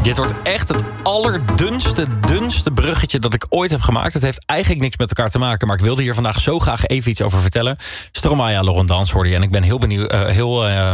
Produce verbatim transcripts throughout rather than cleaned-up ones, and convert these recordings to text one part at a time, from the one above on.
Dit wordt echt het allerdunste, dunste bruggetje dat ik ooit heb gemaakt. Het heeft eigenlijk niks met elkaar te maken, maar ik wilde hier vandaag zo graag even iets over vertellen. Stromae, Laurent Dans hoorde je en ik ben heel benieuwd, uh, heel... Uh,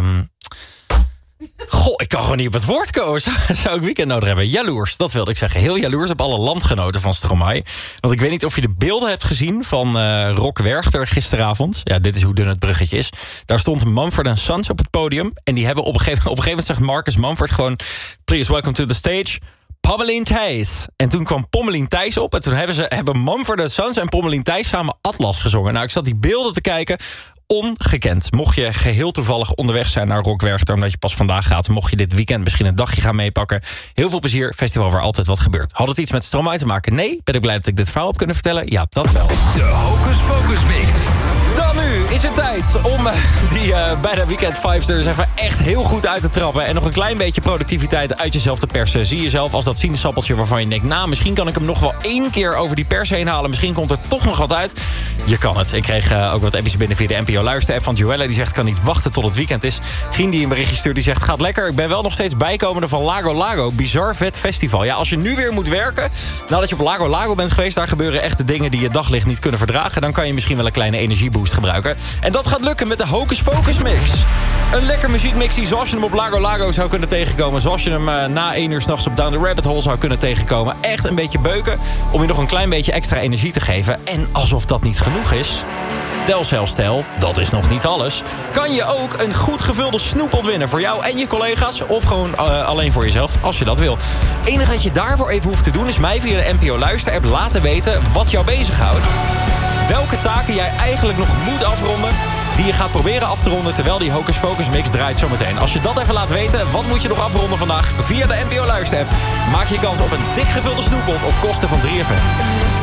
Goh, ik kan gewoon niet op het woord komen. Zou ik weekend nodig hebben? Jaloers, dat wilde ik zeggen. Heel jaloers op alle landgenoten van Stromae. Want ik weet niet of je de beelden hebt gezien van uh, Rock Werchter gisteravond. Ja, dit is hoe dun het bruggetje is. Daar stond Mumford Sons op het podium. En die hebben op een gegeven, op een gegeven moment zegt Marcus Mumford gewoon... Please welcome to the stage... Pommelien Thijs. En toen kwam Pommelien Thijs op. En toen hebben, ze, hebben Mumford Sons en Pommelien Thijs samen Atlas gezongen. Nou, ik zat die beelden te kijken... Ongekend. Mocht je geheel toevallig onderweg zijn naar Rock Werchter... omdat je pas vandaag gaat, mocht je dit weekend misschien een dagje gaan meepakken. Heel veel plezier, festival waar altijd wat gebeurt. Had het iets met Stromae te maken? Nee. Ben ik blij dat ik dit verhaal heb kunnen vertellen? Ja, dat wel. De Hocus Pocus Mix. Dan nu is het tijd om uh, die uh, bij de Weekend Vibes er dus even echt heel goed uit te trappen. En nog een klein beetje productiviteit uit jezelf te persen. Zie jezelf als dat sinaasappeltje waarvan je denkt... nou, misschien kan ik hem nog wel één keer over die pers heen halen. Misschien komt er toch nog wat uit. Je kan het. Ik kreeg uh, ook wat appjes binnen via de N P O Luister-app van Joelle. Die zegt, ik kan niet wachten tot het weekend is. Gien die een berichtje stuurt, die zegt, gaat lekker. Ik ben wel nog steeds bijkomende van Lago Lago. Bizar vet festival. Ja, als je nu weer moet werken, nadat je op Lago Lago bent geweest... daar gebeuren echt de dingen die je daglicht niet kunnen verdragen... dan kan je misschien wel een kleine energieboost gebruiken. En dat gaat lukken met de Hocus Pocus Mix. Een lekker muziekmix die zoals je hem op Lago Lago zou kunnen tegenkomen... zoals je hem uh, na één uur 's nachts op Down the Rabbit Hole zou kunnen tegenkomen. Echt een beetje beuken om je nog een klein beetje extra energie te geven. En alsof dat niet genoeg is... Telcel-stijl, dat is nog niet alles. Kan je ook een goed gevulde snoeppot winnen voor jou en je collega's... of gewoon uh, alleen voor jezelf, als je dat wil. Het enige dat je daarvoor even hoeft te doen... is mij via de N P O Luister-app laten weten wat jou bezighoudt. Welke taken jij eigenlijk nog moet afronden... die je gaat proberen af te ronden terwijl die Hocus Pocus Mix draait zometeen. Als je dat even laat weten, wat moet je nog afronden vandaag... via de N P O Luister-app, maak je kans op een dik gevulde snoeppot op kosten van drie F M.